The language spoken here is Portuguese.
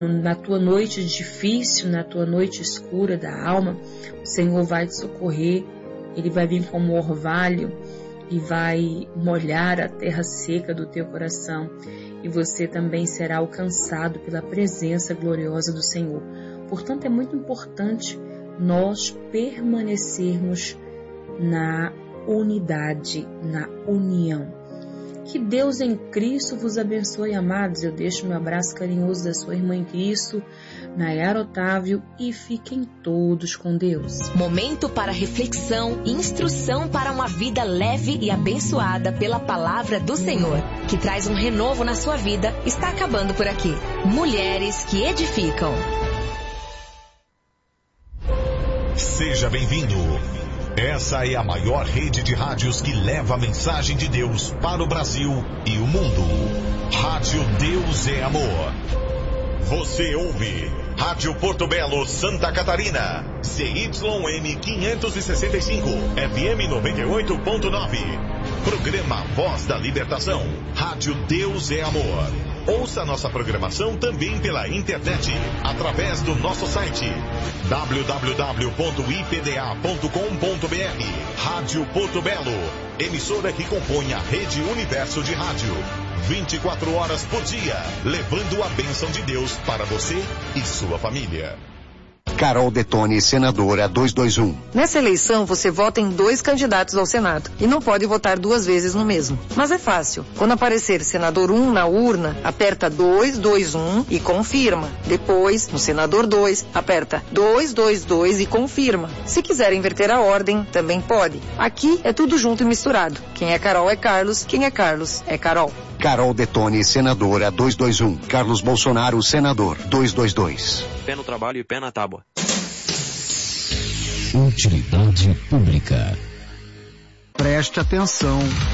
na tua noite difícil, na tua noite escura da alma, o Senhor vai te socorrer. Ele vai vir como orvalho e vai molhar a terra seca do teu coração. E você também será alcançado pela presença gloriosa do Senhor. Portanto, é muito importante nós permanecermos na unidade, na união. Que Deus em Cristo vos abençoe, amados. Eu deixo meu abraço carinhoso da sua irmã em Cristo, Nayara Otávio, e fiquem todos com Deus. Momento para reflexão e instrução para uma vida leve e abençoada pela palavra do Senhor, que traz um renovo na sua vida, está acabando por aqui. Mulheres que edificam. Seja bem-vindo. Essa é a maior rede de rádios que leva a mensagem de Deus para o Brasil e o mundo. Rádio Deus é Amor. Você ouve Rádio Porto Belo, Santa Catarina. CYM 565, FM 98.9. Programa Voz da Libertação. Rádio Deus é Amor. Ouça nossa programação também pela internet, através do nosso site www.ipda.com.br. Rádio Porto Belo, emissora que compõe a Rede Universo de Rádio. 24 horas por dia, levando a bênção de Deus para você e sua família. Carol Detone, senadora 221. Nessa eleição, você vota em 2 candidatos ao Senado e não pode votar 2 vezes no mesmo. Mas é fácil. Quando aparecer senador 1 na urna, aperta 221 e confirma. Depois, no senador 2, aperta 222 e confirma. Se quiser inverter a ordem, também pode. Aqui é tudo junto e misturado. Quem é Carol é Carlos, quem é Carlos é Carol. Carol Detone, senadora 221. Carlos Bolsonaro, senador 222. Pé no trabalho e pé na tábua. Utilidade pública. Preste atenção.